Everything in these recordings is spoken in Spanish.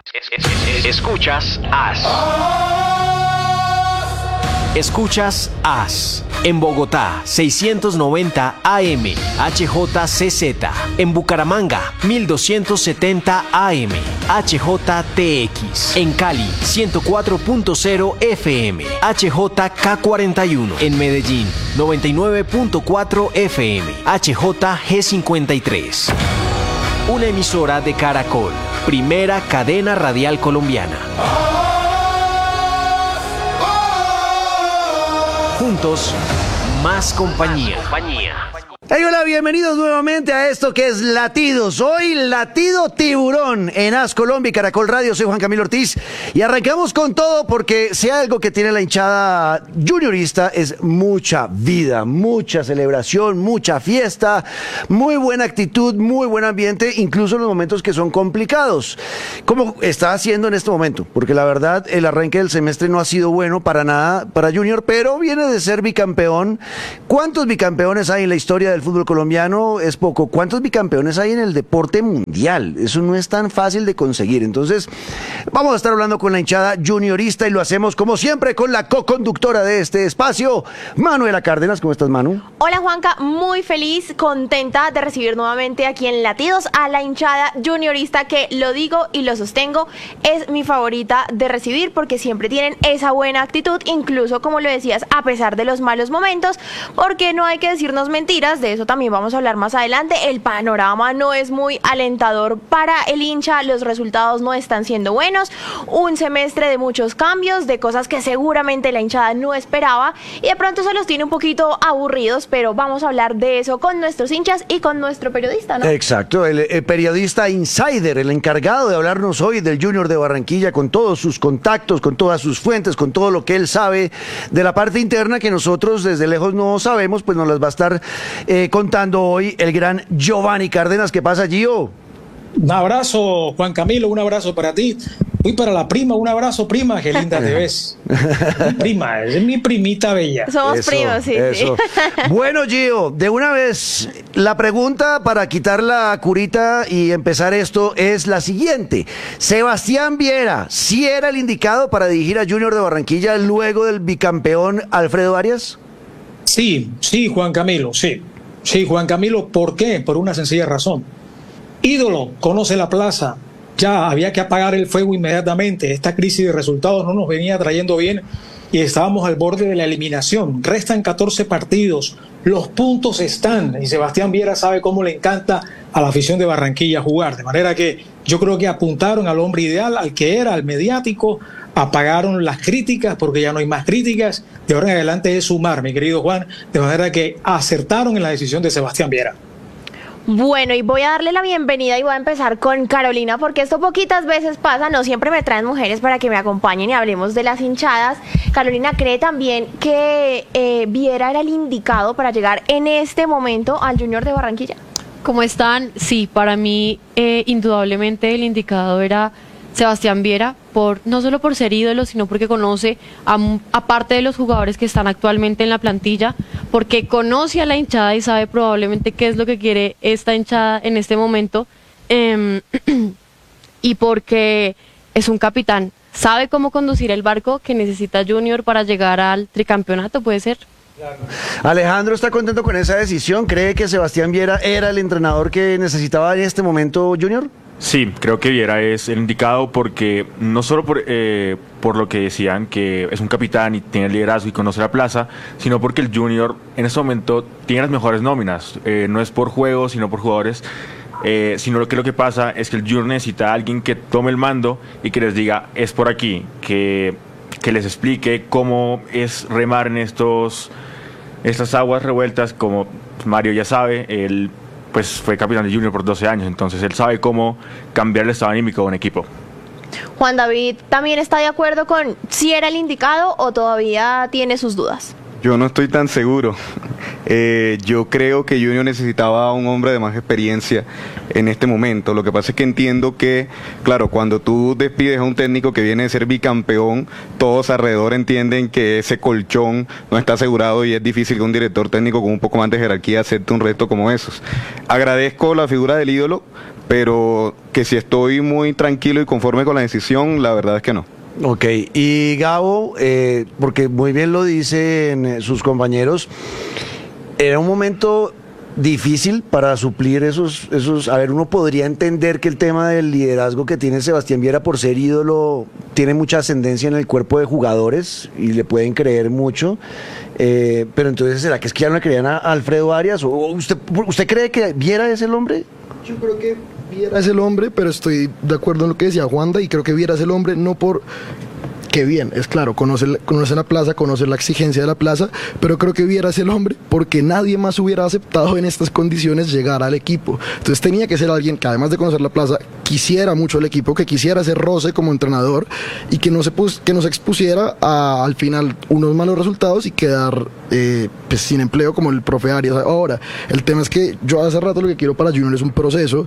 Escuchas AS. Escuchas AS. En Bogotá, 690 AM, HJCZ. En Bucaramanga, 1270 AM, HJTX. En Cali, 104.0 FM, HJK41. En Medellín, 99.4 FM, HJG53. Una emisora de Caracol, primera cadena radial colombiana. Juntos, más compañía. Hey, hola, bienvenidos nuevamente a esto que es Latidos. Hoy Latido Tiburón en AS Colombia y Caracol Radio. Soy Juan Camilo Ortiz y arrancamos con todo porque si algo que tiene la hinchada juniorista es mucha vida, mucha celebración, mucha fiesta, muy buena actitud, muy buen ambiente, incluso en los momentos que son complicados, como está haciendo en este momento, porque la verdad el arranque del semestre no ha sido bueno para nada para Junior, pero viene de ser bicampeón. ¿Cuántos bicampeones hay en la historia del fútbol colombiano? Es poco. ¿Cuántos bicampeones hay en el deporte mundial? Eso no es tan fácil de conseguir. Entonces, vamos a estar hablando con la hinchada juniorista y lo hacemos como siempre con la co-conductora de este espacio, Manuela Cárdenas. ¿Cómo estás, Manu? Hola, Juanca. Muy feliz, contenta de recibir nuevamente aquí en Latidos a la hinchada juniorista que, lo digo y lo sostengo, es mi favorita de recibir porque siempre tienen esa buena actitud, incluso como lo decías, a pesar de los malos momentos, porque no hay que decirnos mentiras. De eso también vamos a hablar más adelante. El panorama no es muy alentador para el hincha, los resultados no están siendo buenos, un semestre de muchos cambios, de cosas que seguramente la hinchada no esperaba y de pronto se los tiene un poquito aburridos, pero vamos a hablar de eso con nuestros hinchas y con nuestro periodista, ¿no? Exacto, el periodista insider, el encargado de hablarnos hoy del Junior de Barranquilla, con todos sus contactos, con todas sus fuentes, con todo lo que él sabe de la parte interna que nosotros desde lejos no sabemos, pues nos las va a estar contando hoy el gran Giovanni Cárdenas. ¿Qué pasa, Gio? Un abrazo, Juan Camilo, un abrazo para ti. Voy para la prima, un abrazo, prima, qué linda te ves. Mi prima, es mi primita bella. Somos primos, sí. Bueno, Gio, de una vez, la pregunta para quitar la curita y empezar esto es la siguiente. ¿Sebastián Viera sí era el indicado para dirigir a Junior de Barranquilla luego del bicampeón Alfredo Arias? Sí, Juan Camilo, sí. Sí, Juan Camilo, ¿por qué? Por una sencilla razón. Ídolo, conoce la plaza, ya había que apagar el fuego inmediatamente. Esta crisis de resultados no nos venía trayendo bien y estábamos al borde de la eliminación. Restan 14 partidos, los puntos están y Sebastián Viera sabe cómo le encanta a la afición de Barranquilla jugar. De manera que yo creo que apuntaron al hombre ideal, al que era, al mediático, apagaron las críticas porque ya no hay más críticas. De ahora en adelante es sumar, mi querido Juan, de manera que acertaron en la decisión de Sebastián Viera. Bueno, y voy a darle la bienvenida y voy a empezar con Carolina, porque esto poquitas veces pasa, no siempre me traen mujeres para que me acompañen y hablemos de las hinchadas. Carolina, ¿cree también que Viera era el indicado para llegar en este momento al Junior de Barranquilla? ¿Cómo están? Sí, para mí indudablemente el indicado era Sebastián Viera, no solo por ser ídolo, sino porque conoce a parte de los jugadores que están actualmente en la plantilla, porque conoce a la hinchada y sabe probablemente qué es lo que quiere esta hinchada en este momento, y porque es un capitán, sabe cómo conducir el barco que necesita Junior para llegar al tricampeonato, ¿puede ser? Alejandro está contento con esa decisión. ¿Cree que Sebastián Viera era el entrenador que necesitaba en este momento Junior? Sí, creo que Viera es el indicado porque no solo por lo que decían que es un capitán y tiene liderazgo y conoce la plaza, sino porque el Junior en este momento tiene las mejores nóminas. No es por juego, sino por jugadores, sino que lo que pasa es que el Junior necesita a alguien que tome el mando y que les diga es por aquí, que les explique cómo es remar en estas aguas revueltas, como Mario ya sabe. Él pues fue capitán de Junior por 12 años, entonces él sabe cómo cambiar el estado anímico de un equipo. Juan David, ¿también está de acuerdo con si era el indicado o todavía tiene sus dudas? Yo no estoy tan seguro. Yo creo que Junior necesitaba a un hombre de más experiencia en este momento. Lo que pasa es que entiendo que, claro, cuando tú despides a un técnico que viene de ser bicampeón, todos alrededor entienden que ese colchón no está asegurado y es difícil que un director técnico con un poco más de jerarquía acepte un reto como esos. Agradezco la figura del ídolo, pero que si estoy muy tranquilo y conforme con la decisión, la verdad es que no. Ok, y Gabo, porque muy bien lo dicen sus compañeros, era un momento difícil para suplir esos, a ver, uno podría entender que el tema del liderazgo que tiene Sebastián Viera por ser ídolo tiene mucha ascendencia en el cuerpo de jugadores y le pueden creer mucho, pero entonces, ¿será que es que ya no le creían a Alfredo Arias? ¿O usted cree que Viera es el hombre? Yo creo que Viera es el hombre, pero estoy de acuerdo en lo que decía Juanda, y creo que Viera es el hombre no por... Que bien, es claro, conoce la plaza, conoce la exigencia de la plaza, pero creo que Viera es el hombre porque nadie más hubiera aceptado en estas condiciones llegar al equipo. Entonces tenía que ser alguien que, además de conocer la plaza, quisiera mucho el equipo, que quisiera hacer roce como entrenador y que no se expusiera a, al final, unos malos resultados y quedar pues, sin empleo como el profe Arias. Ahora, el tema es que yo hace rato lo que quiero para Junior es un proceso,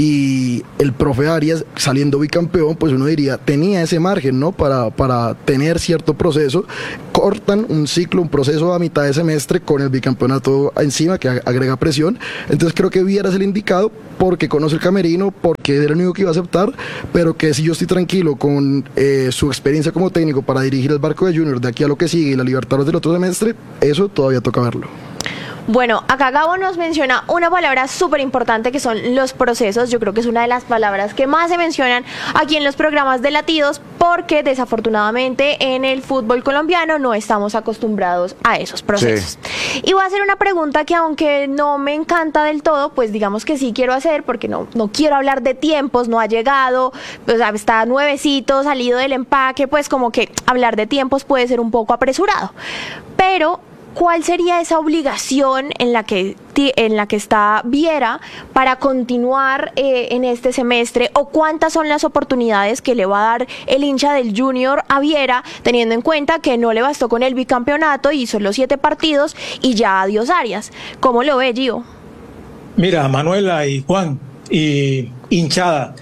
y el profe Arias, saliendo bicampeón, pues uno diría, tenía ese margen, ¿no? Para tener cierto proceso. Cortan un ciclo, un proceso a mitad de semestre con el bicampeonato encima, que agrega presión. Entonces creo que Viera es el indicado porque conoce el camerino, porque era el único que iba a aceptar, pero que si yo estoy tranquilo con su experiencia como técnico para dirigir el barco de Junior de aquí a lo que sigue y la Libertadores del otro semestre, eso todavía toca verlo. Bueno, acá Gabo nos menciona una palabra súper importante que son los procesos. Yo creo que es una de las palabras que más se mencionan aquí en los programas de Latidos, porque desafortunadamente en el fútbol colombiano no estamos acostumbrados a esos procesos. Sí. Y voy a hacer una pregunta que, aunque no me encanta del todo, pues digamos que sí quiero hacer, porque no quiero hablar de tiempos, no ha llegado, pues está nuevecito, salido del empaque, pues como que hablar de tiempos puede ser un poco apresurado. Pero ¿cuál sería esa obligación en la que está Viera para continuar en este semestre? ¿O cuántas son las oportunidades que le va a dar el hincha del Junior a Viera, teniendo en cuenta que no le bastó con el bicampeonato, hizo los 7 partidos y ya adiós Arias? ¿Cómo lo ve, Gio? Mira, Manuela y Juan y hinchada,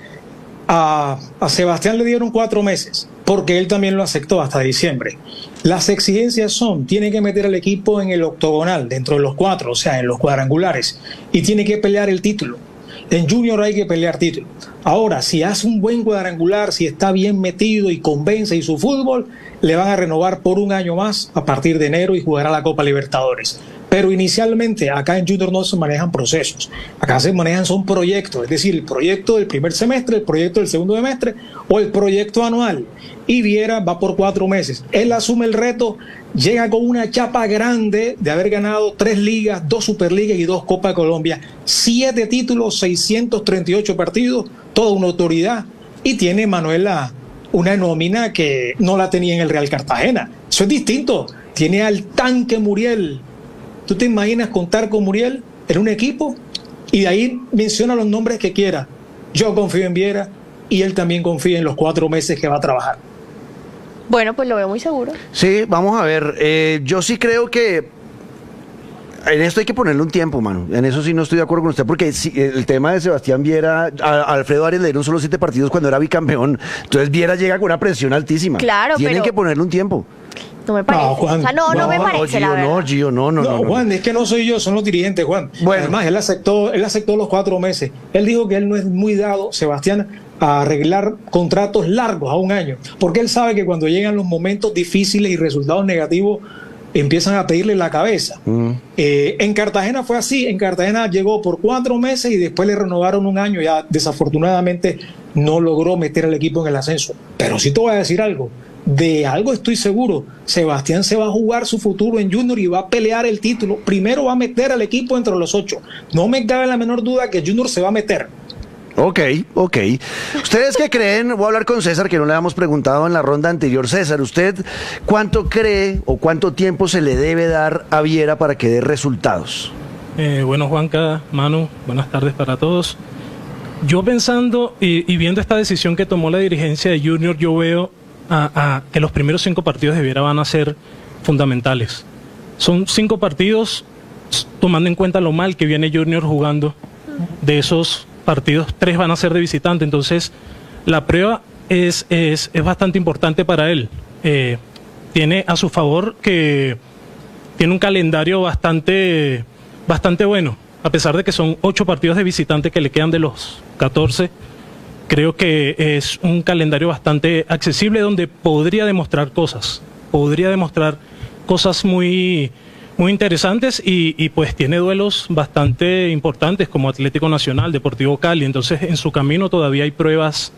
a Sebastián le dieron 4 meses porque él también lo aceptó hasta diciembre. Las exigencias son, tiene que meter al equipo en el octogonal, dentro de los 4, o sea, en los cuadrangulares, y tiene que pelear el título. En Junior hay que pelear título. Ahora, si hace un buen cuadrangular, si está bien metido y convence y su fútbol, le van a renovar por 1 año más a partir de enero y jugará la Copa Libertadores. Pero inicialmente acá en Junior no se manejan procesos, acá se manejan son proyectos, es decir, el proyecto del primer semestre, el proyecto del segundo semestre o el proyecto anual. Y Viera va por 4 meses. Él asume el reto, llega con una chapa grande de haber ganado 3 ligas, 2 Superligas y 2 Copa de Colombia, 7 títulos, 638 partidos, toda una autoridad. Y tiene, Manuela, una nómina que no la tenía en el Real Cartagena. Eso es distinto. Tiene al tanque Muriel. ¿Tú te imaginas contar con Muriel en un equipo? Y de ahí menciona los nombres que quiera. Yo confío en Viera y él también confía en los 4 meses que va a trabajar. Bueno, pues lo veo muy seguro. Sí, vamos a ver. Yo sí creo que en esto hay que ponerle un tiempo, mano. En eso sí no estoy de acuerdo con usted, porque el tema de Sebastián Viera, a Alfredo Arias le dieron solo 7 partidos cuando era bicampeón. Entonces Viera llega con una presión altísima. Claro, Tienen que ponerle un tiempo. No me parece. No, Juan, o sea, no me parece, Gio, la verdad. no, Gio, no. Juan, es que no soy yo, son los dirigentes, Juan. Bueno. Además, él aceptó los 4 meses. Él dijo que él no es muy dado, Sebastián, a arreglar contratos largos a 1 año, porque él sabe que cuando llegan los momentos difíciles y resultados negativos, empiezan a pedirle la cabeza. En Cartagena fue así. En Cartagena llegó por 4 meses y después le renovaron 1 año. Ya desafortunadamente no logró meter al equipo en el ascenso. Pero sí te voy a decir algo. De algo estoy seguro. Sebastián se va a jugar su futuro en Junior y va a pelear el título. Primero va a meter al equipo entre los 8. No me cabe la menor duda que Junior se va a meter. Ok. ¿Ustedes qué creen? Voy a hablar con César, que no le habíamos preguntado en la ronda anterior. César, ¿usted cuánto cree o cuánto tiempo se le debe dar a Viera para que dé resultados? Bueno, Juanca, Manu, buenas tardes para todos. Yo pensando y viendo esta decisión que tomó la dirigencia de Junior, yo veo que los primeros 5 partidos de Viera van a ser fundamentales. Son 5 partidos, tomando en cuenta lo mal que viene Junior jugando. De esos partidos, 3 van a ser de visitante, entonces la prueba es bastante importante para él. Tiene a su favor que tiene un calendario bastante bueno. a pesar de que son 8 partidos de visitante que le quedan de los 14, creo que es un calendario bastante accesible donde podría demostrar cosas muy, muy interesantes y pues tiene duelos bastante importantes como Atlético Nacional, Deportivo Cali, entonces en su camino todavía hay pruebas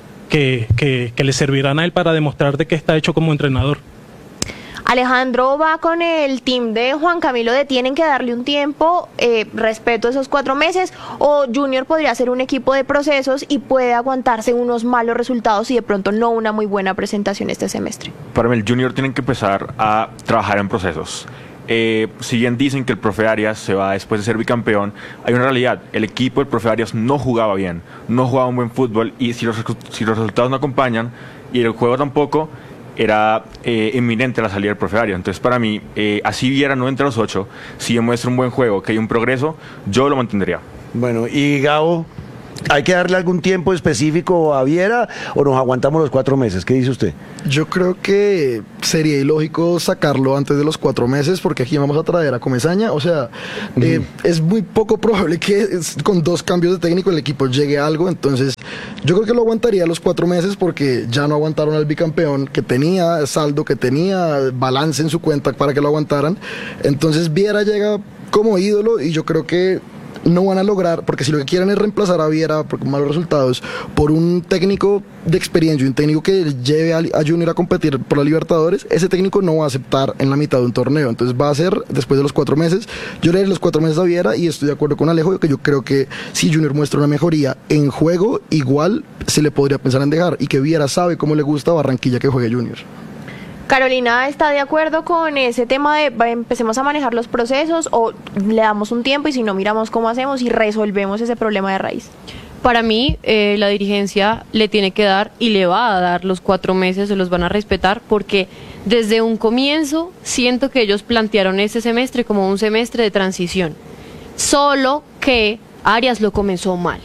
que le servirán a él para demostrar de qué está hecho como entrenador. Alejandro va con el team de Juan Camilo de tienen que darle un tiempo, respeto esos 4 meses, o Junior podría ser un equipo de procesos y puede aguantarse unos malos resultados y de pronto no una muy buena presentación este semestre. Para mí el Junior tienen que empezar a trabajar en procesos. Si bien dicen que el profe Arias se va después de ser bicampeón, hay una realidad, el equipo del profe Arias no jugaba bien, no jugaba un buen fútbol y si los resultados no acompañan y el juego tampoco, era inminente la salida del profe Arias. Entonces para mí, así Viera no entre los 8, si demuestra un buen juego, que hay un progreso, yo lo mantendría. Bueno, y Gabo, ¿hay que darle algún tiempo específico a Viera o nos aguantamos los 4 meses? ¿Qué dice usted? Yo creo que sería ilógico sacarlo antes de los 4 meses porque aquí vamos a traer a Comesaña. O sea, es muy poco probable que con 2 cambios de técnico el equipo llegue a algo. Entonces, yo creo que lo aguantaría los 4 meses porque ya no aguantaron al bicampeón, que tenía saldo, que tenía balance en su cuenta para que lo aguantaran. Entonces, Viera llega como ídolo y yo creo que no van a lograr, porque si lo que quieren es reemplazar a Viera por malos resultados por un técnico de experiencia, un técnico que lleve a Junior a competir por la Libertadores, ese técnico no va a aceptar en la mitad de un torneo, entonces va a ser después de los 4 meses. Yo le doy los 4 meses a Viera y estoy de acuerdo con Alejo que yo creo que si Junior muestra una mejoría en juego, igual se le podría pensar en dejar, y que Viera sabe cómo le gusta a Barranquilla que juegue Junior. Carolina está de acuerdo con ese tema de empecemos a manejar los procesos o le damos un tiempo y si no miramos cómo hacemos y resolvemos ese problema de raíz. Para mí, la dirigencia le tiene que dar y le va a dar los 4 meses, se los van a respetar porque desde un comienzo siento que ellos plantearon este semestre como un semestre de transición, solo que Arias lo comenzó mal.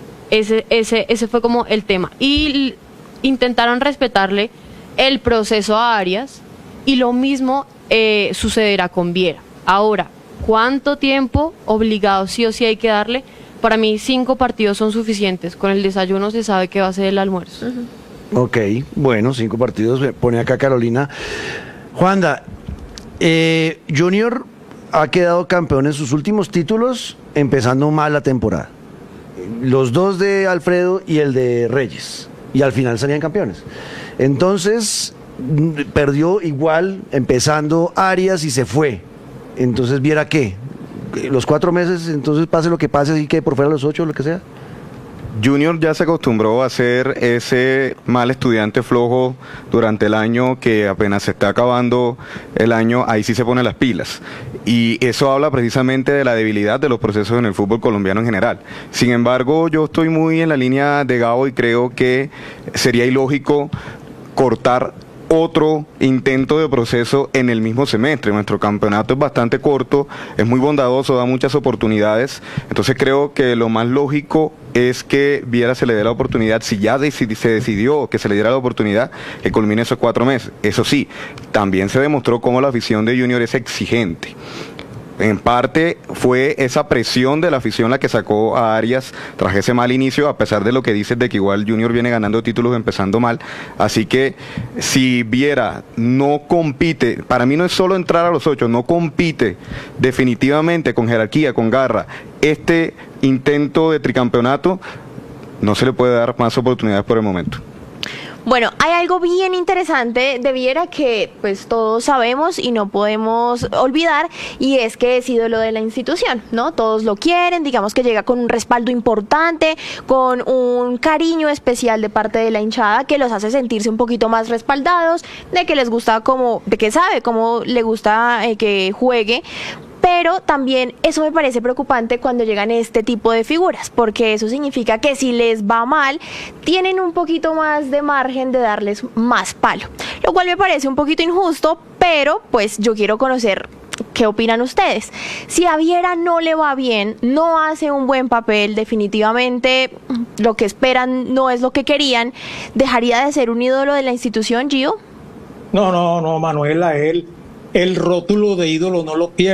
Ese fue como el tema y intentaron respetarle el proceso a Arias y lo mismo sucederá con Viera. Ahora, ¿cuánto tiempo obligado sí o sí hay que darle? Para mí 5 partidos son suficientes, con el desayuno se sabe que va a ser el almuerzo. Ok, bueno, 5 partidos, pone acá Carolina. Juanda, Junior ha quedado campeón en sus últimos títulos, empezando mal la temporada. Los 2 de Alfredo y el de Reyes, y al final salían campeones. Entonces, perdió igual empezando Arias y se fue. Entonces, ¿Viera qué? Los 4 meses, entonces pase lo que pase, así que por fuera los 8, lo que sea. Junior ya se acostumbró a ser ese mal estudiante flojo durante el año, que apenas se está acabando el año, ahí sí se pone las pilas. Y eso habla precisamente de la debilidad de los procesos en el fútbol colombiano en general. Sin embargo, yo estoy muy en la línea de Gabo y creo que sería ilógico cortar otro intento de proceso en el mismo semestre. Nuestro campeonato es bastante corto, es muy bondadoso, da muchas oportunidades, entonces creo que lo más lógico es que Viera se le dé la oportunidad, si ya se decidió que se le diera la oportunidad, que culmine esos 4 meses. Eso sí, también se demostró cómo la afición de Junior es exigente. En parte fue esa presión de la afición la que sacó a Arias tras ese mal inicio, a pesar de lo que dices de que igual Junior viene ganando títulos empezando mal. Así que si Viera no compite, para mí no es solo entrar a los 8, no compite definitivamente con jerarquía, con garra, este intento de tricampeonato, no se le puede dar más oportunidades por el momento. Bueno, hay algo bien interesante de Viera que pues todos sabemos y no podemos olvidar, y es que es ídolo de la institución, ¿no? Todos lo quieren, digamos que llega con un respaldo importante, con un cariño especial de parte de la hinchada que los hace sentirse un poquito más respaldados, de que les gusta de que sabe cómo le gusta que juegue. Pero también eso me parece preocupante cuando llegan este tipo de figuras, porque eso significa que si les va mal, tienen un poquito más de margen de darles más palo, lo cual me parece un poquito injusto, pero pues yo quiero conocer qué opinan ustedes. Si a Viera no le va bien, no hace un buen papel, definitivamente lo que esperan no es lo que querían, ¿dejaría de ser un ídolo de la institución, Gio? No, Manuela, el rótulo de ídolo no lo pierde.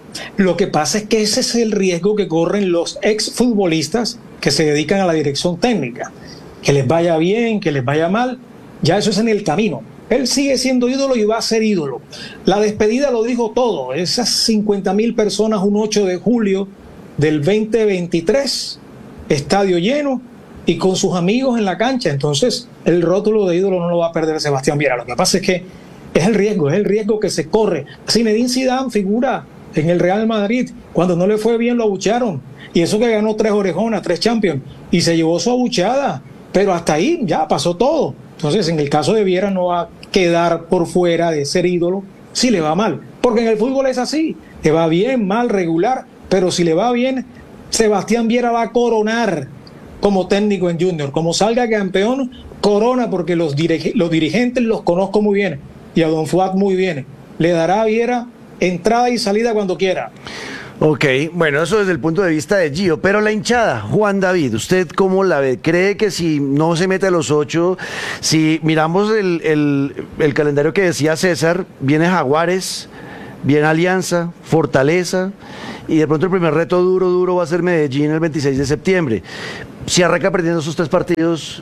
Lo que pasa es que ese es el riesgo que corren los exfutbolistas que se dedican a la dirección técnica. Que les vaya bien, que les vaya mal, ya eso es en el camino. Él sigue siendo ídolo y va a ser ídolo. La despedida lo dijo todo. Esas 50.000 personas un 8 de julio del 2023, estadio lleno y con sus amigos en la cancha. Entonces, el rótulo de ídolo no lo va a perder Sebastián Viera. Lo que pasa es que es el riesgo que se corre. Zinedine Zidane figura en el Real Madrid. Cuando no le fue bien lo abuchearon. Y eso que ganó 3 orejonas, 3 Champions. Y se llevó su abucheada. Pero hasta ahí ya pasó todo. Entonces, en el caso de Viera no va a quedar por fuera de ser ídolo si le va mal. Porque en el fútbol es así. Le va bien, mal, regular. Pero si le va bien, Sebastián Viera va a coronar como técnico en Junior. Como salga campeón, corona, porque los dirigentes los conozco muy bien. Y a Don Fuad muy bien. Le dará a Viera entrada y salida cuando quiera. Ok, bueno, eso desde el punto de vista de Gio, pero la hinchada, Juan David, ¿usted cómo la ve? ¿Cree que si no se mete a los 8, si miramos el calendario que decía César, viene Jaguares, viene Alianza, Fortaleza, y de pronto el primer reto duro va a ser Medellín el 26 de septiembre? Si arranca perdiendo esos 3 partidos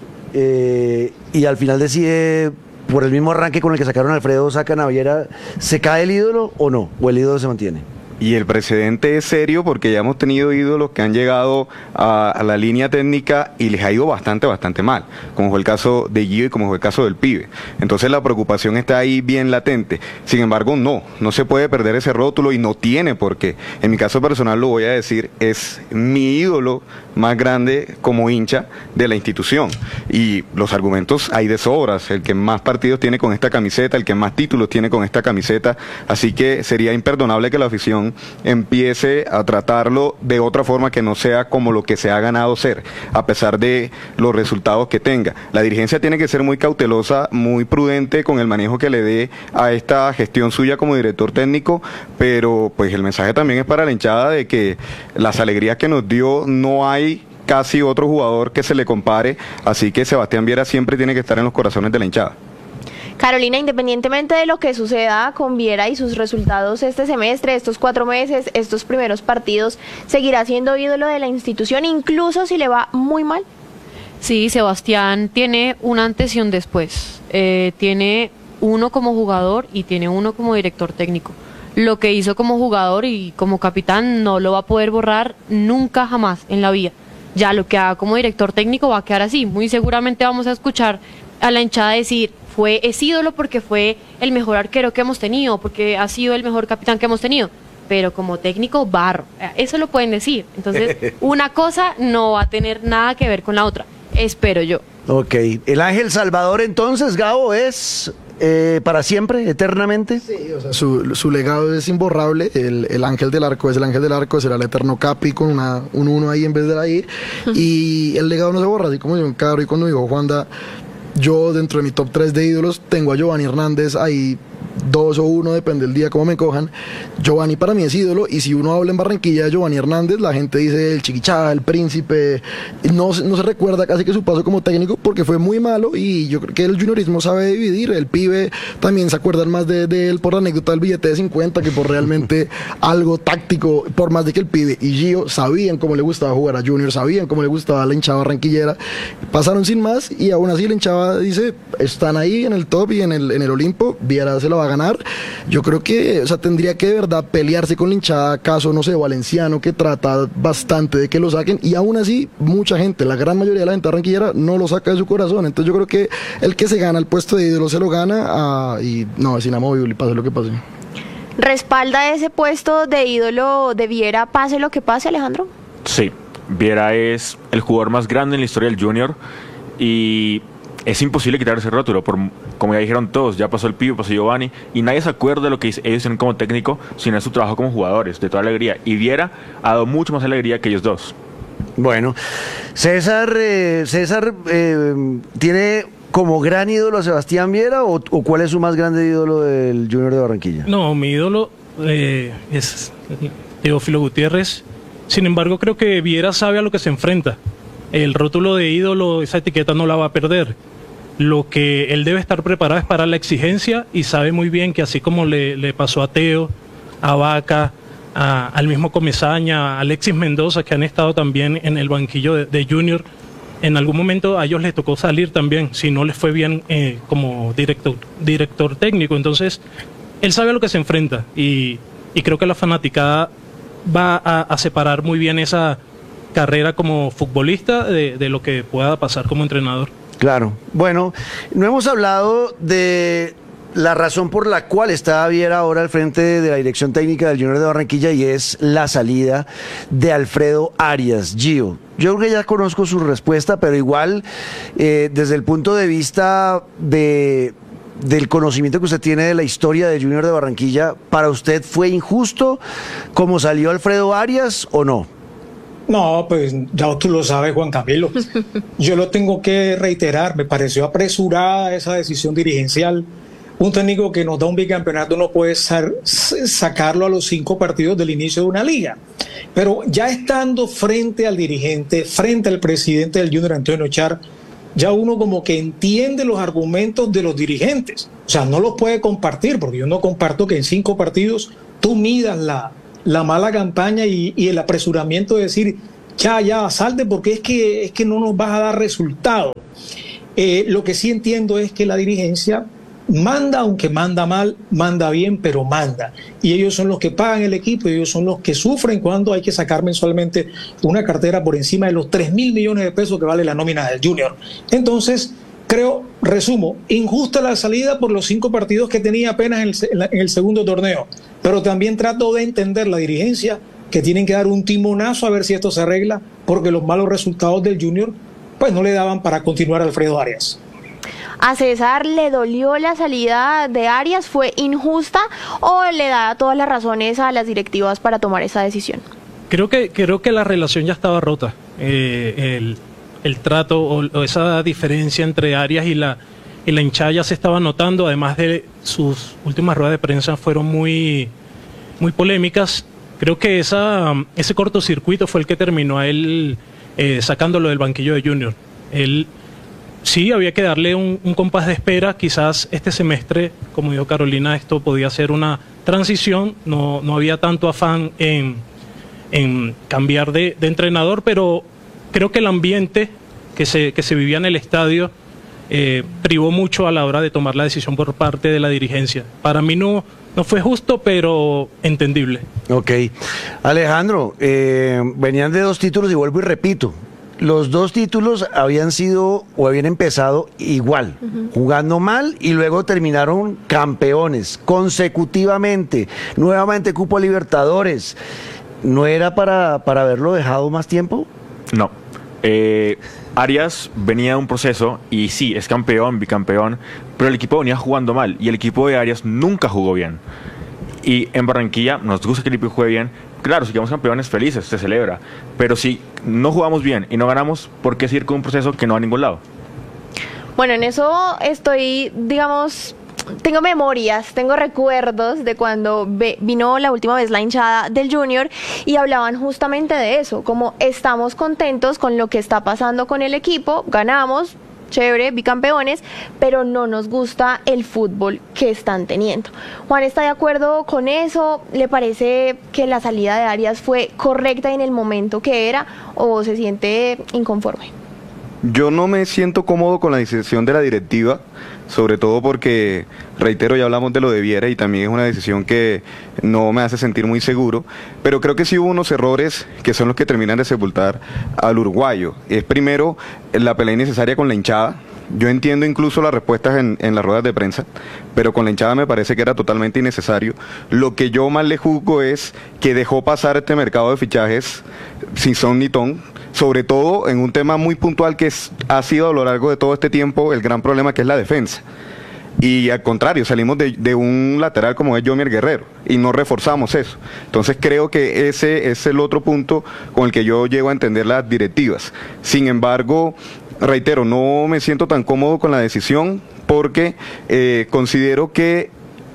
y al final decide, por el mismo arranque con el que sacaron a Alfredo, sacan a Viera, ¿se cae el ídolo o no? ¿O el ídolo se mantiene? Y el precedente es serio porque ya hemos tenido ídolos que han llegado a la línea técnica y les ha ido bastante mal, como fue el caso de Gio y como fue el caso del Pibe. Entonces la preocupación está ahí bien latente. Sin embargo, no se puede perder ese rótulo y no tiene por qué. En mi caso personal lo voy a decir, es mi ídolo más grande como hincha de la institución. Y los argumentos hay de sobras, el que más partidos tiene con esta camiseta, el que más títulos tiene con esta camiseta, así que sería imperdonable que la afición empiece a tratarlo de otra forma que no sea como lo que se ha ganado ser, a pesar de los resultados que tenga. La dirigencia tiene que ser muy cautelosa, muy prudente con el manejo que le dé a esta gestión suya como director técnico, pero pues el mensaje también es para la hinchada de que las alegrías que nos dio no hay casi otro jugador que se le compare, así que Sebastián Viera siempre tiene que estar en los corazones de la hinchada. Carolina, independientemente de lo que suceda con Viera y sus resultados este semestre, estos 4 meses, estos primeros partidos, ¿seguirá siendo ídolo de la institución incluso si le va muy mal? Sí, Sebastián tiene un antes y un después. Tiene uno como jugador y tiene uno como director técnico. Lo que hizo como jugador y como capitán no lo va a poder borrar nunca jamás en la vida. Ya lo que haga como director técnico va a quedar así. Muy seguramente vamos a escuchar a la hinchada decir, es ídolo porque fue el mejor arquero que hemos tenido, porque ha sido el mejor capitán que hemos tenido. Pero como técnico, barro. Eso lo pueden decir. Entonces, una cosa no va a tener nada que ver con la otra. Espero yo. Ok. ¿El Ángel Salvador entonces, Gabo, es para siempre, eternamente? Sí, o sea, su legado es imborrable. El ángel del arco es el ángel del arco, será el eterno Capi con un 1 ahí en vez de la I. Y el legado no se borra, así como dijo Caro y cuando dijo Juanda. Yo dentro de mi top 3 de ídolos tengo a Giovanni Hernández ahí, 2 o 1, depende del día como me cojan. Giovanni para mí es ídolo, y si uno habla en Barranquilla de Giovanni Hernández, la gente dice el Chiquichá, el Príncipe. No se recuerda casi que su paso como técnico porque fue muy malo, y yo creo que el juniorismo sabe dividir. El Pibe también se acuerdan más de él por la anécdota del billete de 50 que por realmente algo táctico, por más de que el Pibe y Gio sabían cómo le gustaba jugar a Junior, sabían cómo le gustaba la hinchada barranquillera, pasaron sin más, y aún así la hinchada dice, están ahí en el top y en el Olimpo, Viera se la va a ganar. Yo creo que, o sea, tendría que de verdad pelearse con la hinchada, caso, no sé, Valenciano, que trata bastante de que lo saquen, y aún así, mucha gente, la gran mayoría de la gente barranquillera no lo saca de su corazón. Entonces yo creo que el que se gana el puesto de ídolo se lo gana, y no, es inamovible, pase lo que pase. ¿Respalda ese puesto de ídolo de Viera, pase lo que pase, Alejandro? Sí, Viera es el jugador más grande en la historia del Junior, y es imposible quitar ese rótulo, como ya dijeron todos, ya pasó el Pibe, pasó Giovanni, y nadie se acuerda de lo que ellos hicieron como técnico, sino de su trabajo como jugadores, de toda alegría. Y Viera ha dado mucho más alegría que ellos dos. Bueno, César tiene como gran ídolo a Sebastián Viera, o ¿cuál es su más grande ídolo del Junior de Barranquilla? No, mi ídolo es Teófilo Gutiérrez. Sin embargo, creo que Viera sabe a lo que se enfrenta. El rótulo de ídolo, esa etiqueta no la va a perder. Lo que él debe estar preparado es para la exigencia, y sabe muy bien que así como le pasó a Teo, a Vaca, al mismo Comesaña, a Alexis Mendoza, que han estado también en el banquillo de Junior. En algún momento a ellos les tocó salir también, si no les fue bien como director técnico. Entonces, él sabe a lo que se enfrenta y creo que la fanaticada va a separar muy bien esa carrera como futbolista de lo que pueda pasar como entrenador. Claro. Bueno, no hemos hablado de la razón por la cual está Viera ahora al frente de la dirección técnica del Junior de Barranquilla, y es la salida de Alfredo Arias. Gio, yo creo que ya conozco su respuesta, pero igual, desde el punto de vista del conocimiento que usted tiene de la historia del Junior de Barranquilla, ¿para usted fue injusto cómo salió Alfredo Arias o no? No, pues ya tú lo sabes, Juan Camilo. Yo lo tengo que reiterar, me pareció apresurada esa decisión dirigencial. Un técnico que nos da un bicampeonato no puede sacarlo a los 5 partidos del inicio de una liga. Pero ya estando frente al dirigente, frente al presidente del Junior, Antonio Char, ya uno como que entiende los argumentos de los dirigentes. O sea, no los puede compartir, porque yo no comparto que en 5 partidos tú midas la mala campaña y el apresuramiento de decir, ya, salte, porque es que no nos vas a dar resultado. Lo que sí entiendo es que la dirigencia manda, aunque manda mal, manda bien, pero manda. Y ellos son los que pagan el equipo, y ellos son los que sufren cuando hay que sacar mensualmente una cartera por encima de los 3.000 millones de pesos que vale la nómina del Junior. Entonces, resumo, injusta la salida por los 5 partidos que tenía apenas en el segundo torneo. Pero también trato de entender la dirigencia, que tienen que dar un timonazo a ver si esto se arregla, porque los malos resultados del Junior pues no le daban para continuar a Alfredo Arias. ¿A César le dolió la salida de Arias? ¿Fue injusta o le da todas las razones a las directivas para tomar esa decisión? Creo que la relación ya estaba rota. El trato o esa diferencia entre Arias y la hinchada ya se estaba notando, además de sus últimas ruedas de prensa fueron muy polémicas. Creo que ese cortocircuito fue el que terminó a él sacándolo del banquillo de Junior. Él sí había que darle un compás de espera, quizás este semestre, como dijo Carolina, esto podía ser una transición, no había tanto afán en cambiar de entrenador, pero creo que el ambiente que se vivía en el estadio privó mucho a la hora de tomar la decisión por parte de la dirigencia. Para mí no fue justo, pero entendible. Ok. Alejandro, venían de 2 títulos y vuelvo y repito. Los 2 títulos habían empezado igual, jugando mal, y luego terminaron campeones consecutivamente, nuevamente cupo a Libertadores. ¿No era para haberlo dejado más tiempo? No. Arias venía de un proceso y sí, es campeón, bicampeón, pero el equipo venía jugando mal y el equipo de Arias nunca jugó bien. Y en Barranquilla nos gusta que el equipo juegue bien. Claro, si quedamos campeones felices, se celebra. Pero si no jugamos bien y no ganamos, ¿por qué seguir con un proceso que no va a ningún lado? Bueno, en eso estoy, digamos, tengo memorias, tengo recuerdos de cuando vino la última vez la hinchada del Junior y hablaban justamente de eso, como estamos contentos con lo que está pasando con el equipo, ganamos, chévere, bicampeones, pero no nos gusta el fútbol que están teniendo. Juan, ¿está de acuerdo con eso? ¿Le parece que la salida de Arias fue correcta en el momento que era o se siente inconforme? Yo no me siento cómodo con la decisión de la directiva, sobre todo porque, reitero, ya hablamos de lo de Viera y también es una decisión que no me hace sentir muy seguro, pero creo que sí hubo unos errores que son los que terminan de sepultar al uruguayo. Es primero la pelea innecesaria con la hinchada. Yo entiendo incluso las respuestas en las ruedas de prensa, pero con la hinchada me parece que era totalmente innecesario. Lo que yo más le juzgo es que dejó pasar este mercado de fichajes sin son ni ton, sobre todo en un tema muy puntual que ha sido a lo largo de todo este tiempo el gran problema, que es la defensa. Y al contrario, salimos de un lateral como es Yomier Guerrero y no reforzamos eso. Entonces creo que ese es el otro punto con el que yo llego a entender las directivas. Sin embargo, reitero, no me siento tan cómodo con la decisión porque considero que,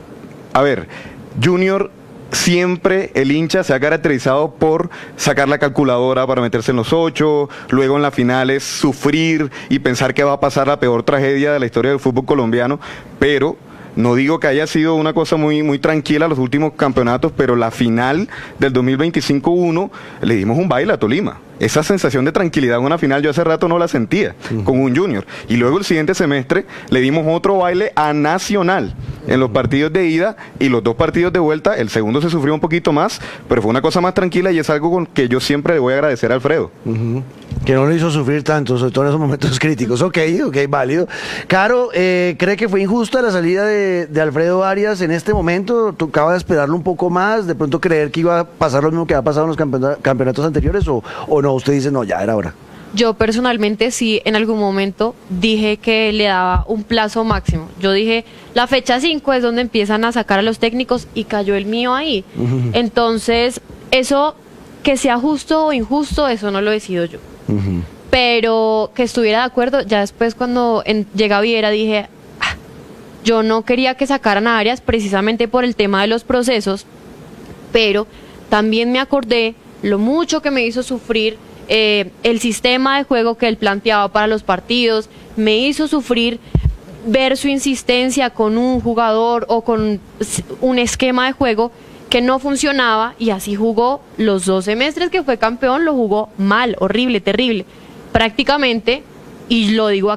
Junior, siempre el hincha se ha caracterizado por sacar la calculadora para meterse en los 8, luego en las finales sufrir y pensar que va a pasar la peor tragedia de la historia del fútbol colombiano, pero No digo que haya sido una cosa muy tranquila los últimos campeonatos, pero la final del 2025-1 le dimos un baile a Tolima. Esa sensación de tranquilidad en una final yo hace rato no la sentía con un Junior. Y luego el siguiente semestre le dimos otro baile a Nacional en los partidos de ida y los 2 partidos de vuelta. El segundo se sufrió un poquito más, pero fue una cosa más tranquila y es algo con que yo siempre le voy a agradecer a Alfredo. Que no lo hizo sufrir tanto, sobre todo en esos momentos críticos. Ok, válido. Caro, ¿cree que fue injusta la salida de Alfredo Arias en este momento? ¿Tocaba esperarlo un poco más? ¿De pronto creer que iba a pasar lo mismo que ha pasado en los campeonatos anteriores? ¿O no? Usted dice, no, ya era hora. Yo personalmente sí, en algún momento dije que le daba un plazo máximo. Yo dije, la fecha 5 es donde empiezan a sacar a los técnicos y cayó el mío ahí. Entonces, eso, que sea justo o injusto, eso no lo decido yo. Pero que estuviera de acuerdo, ya después cuando llega Viera dije, yo no quería que sacaran a Arias precisamente por el tema de los procesos, pero también me acordé lo mucho que me hizo sufrir el sistema de juego que él planteaba para los partidos, me hizo sufrir ver su insistencia con un jugador o con un esquema de juego que no funcionaba, y así jugó los 2 semestres que fue campeón, lo jugó mal, horrible, terrible, prácticamente, y lo digo